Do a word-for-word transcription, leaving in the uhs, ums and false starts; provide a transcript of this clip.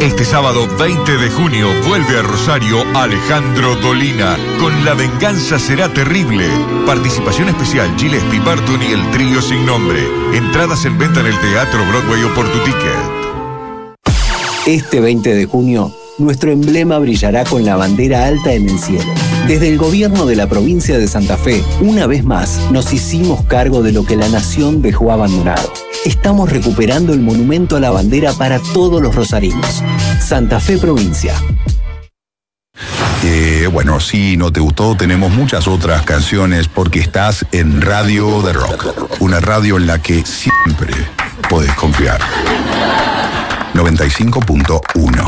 Este sábado veinte de junio vuelve a Rosario Alejandro Dolina con La venganza será terrible. Participación especial Gillespie, Barton y el trío sin nombre. Entradas en venta en el Teatro Broadway o por tu ticket. Este veinte de junio, nuestro emblema brillará con la bandera alta en el cielo. Desde el gobierno de la provincia de Santa Fe, una vez más, nos hicimos cargo de lo que la nación dejó abandonado. Estamos recuperando el monumento a la bandera para todos los rosarinos. Santa Fe Provincia. Eh, bueno, si no te gustó, tenemos muchas otras canciones porque estás en Radio de Rock. Una radio en la que siempre podés confiar. noventa y cinco punto uno.